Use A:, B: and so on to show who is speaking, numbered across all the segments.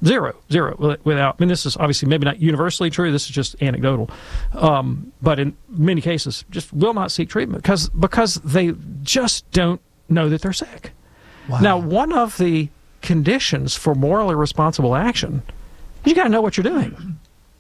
A: Zero. Without, I mean, this is obviously maybe not universally true. This is just anecdotal. But in many cases, just will not seek treatment because they just don't know that they're sick.
B: Wow.
A: Now, one of the conditions for morally responsible action is you got to know what you're doing.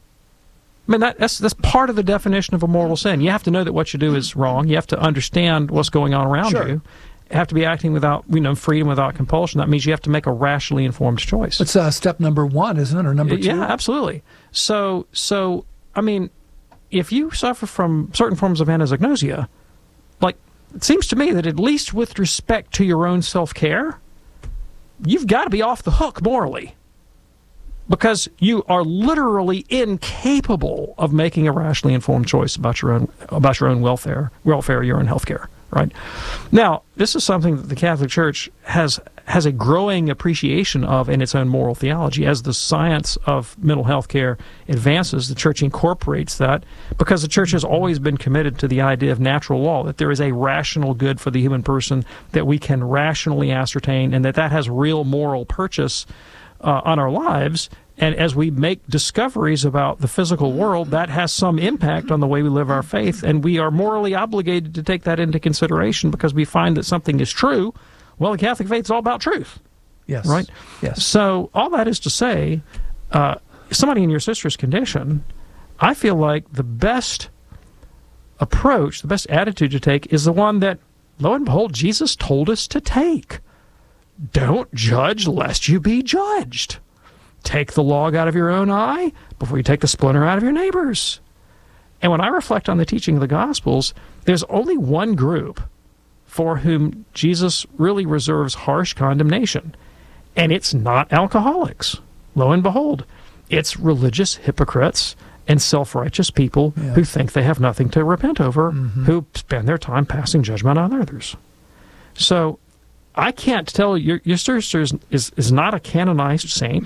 A: I mean, that's part of the definition of a mortal sin. You have to know that what you do is wrong. You have to understand what's going on around
B: Sure.
A: you. You have to be acting without, freedom without compulsion. That means you have to make a rationally informed choice.
B: It's step number 1, isn't it, or number 2?
A: Yeah, absolutely. So, I mean, if you suffer from certain forms of anosognosia, like, it seems to me that at least with respect to your own self-care, you've got to be off the hook morally. Because you are literally incapable of making a rationally informed choice about your own welfare, your own health care, right? Now, this is something that the Catholic Church has a growing appreciation of in its own moral theology. As the science of mental health care advances, the Church incorporates that because the Church has always been committed to the idea of natural law, that there is a rational good for the human person that we can rationally ascertain, and that has real moral purchase on our lives. And as we make discoveries about the physical world, that has some impact on the way we live our faith, and we are morally obligated to take that into consideration because we find that something is true. Well, the Catholic faith is all about truth.
B: Yes.
A: Right?
B: Yes.
A: So all that is to say, somebody in your sister's condition, I feel like the best approach, the best attitude to take is the one that, lo and behold, Jesus told us to take. Don't judge lest you be judged. Take the log out of your own eye before you take the splinter out of your neighbor's. And when I reflect on the teaching of the Gospels, there's only one group for whom Jesus really reserves harsh condemnation, and it's not alcoholics. Lo and behold, it's religious hypocrites and self-righteous people who think they have nothing to repent over, who spend their time passing judgment on others. So I can't tell you, your sister is not a canonized saint,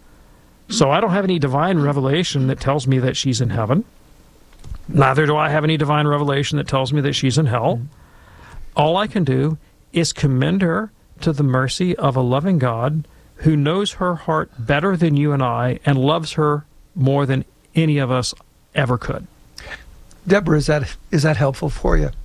A: so I don't have any divine revelation that tells me that she's in heaven. Neither do I have any divine revelation that tells me that she's in hell. All I can do is commend her to the mercy of a loving God who knows her heart better than you and I and loves her more than any of us ever could.
B: Deborah, is that helpful for you?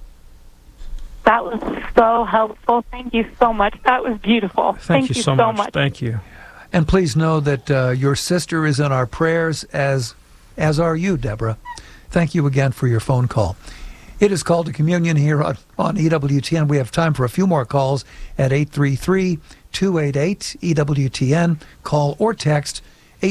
C: That was so helpful. Thank you so much. That was beautiful.
A: Thank you so much. Thank you.
B: And please know that your sister is in our prayers, as are you, Deborah. Thank you again for your phone call. It is Call to Communion here on EWTN. We have time for a few more calls at 833-288-EWTN. Call or text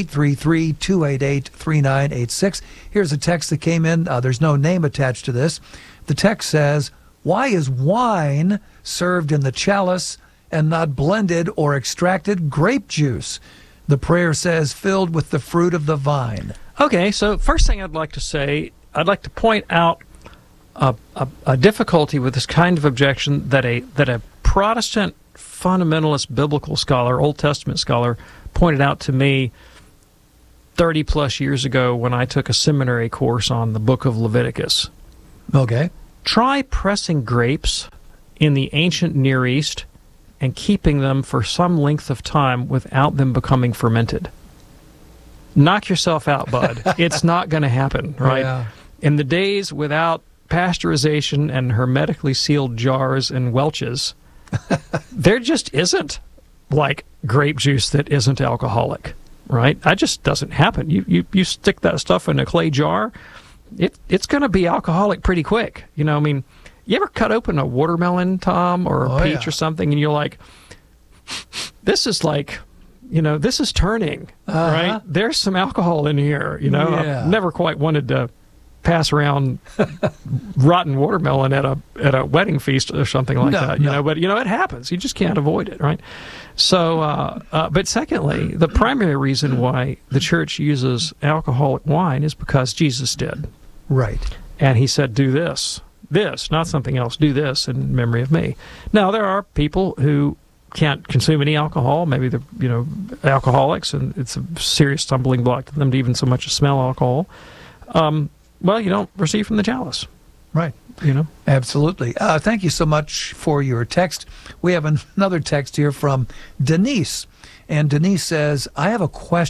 B: 833-288-3986. Here's a text that came in. There's no name attached to this. The text says, "Why is wine served in the chalice and not blended or extracted grape juice?" The prayer says, "filled with the fruit of the vine."
A: Okay, so first thing I'd like to say, I'd like to point out a difficulty with this kind of objection that a Protestant fundamentalist biblical scholar, Old Testament scholar, pointed out to me 30-plus years ago when I took a seminary course on the book of Leviticus.
B: Okay.
A: Try pressing grapes in the ancient Near East and keeping them for some length of time without them becoming fermented. Knock yourself out, bud. It's not going to happen, right?
B: Yeah.
A: In the days without pasteurization and hermetically sealed jars and Welch's, there just isn't like grape juice that isn't alcoholic, right? That just doesn't happen. You stick that stuff in a clay jar, it's going to be alcoholic pretty quick. You know, I mean, you ever cut open a watermelon, Tom, or a peach or something, and you're like, this is like, you know, this is turning, right? There's some alcohol in here, you know.
B: Yeah.
A: I've never quite wanted to pass around rotten watermelon at a wedding feast or something like that, you know. But, you know, it happens. You just can't avoid it, right? So, but secondly, the primary reason why the church uses alcoholic wine is because Jesus did.
B: Right.
A: And he said, do this, not something else, do this in memory of me. Now, there are people who can't consume any alcohol. Maybe they're, you know, alcoholics, and it's a serious stumbling block to them to even so much as smell alcohol. Well, you don't receive from the chalice.
B: Right.
A: You know?
B: Absolutely. Thank you so much for your text. We have another text here from Denise. And Denise says, I have a question.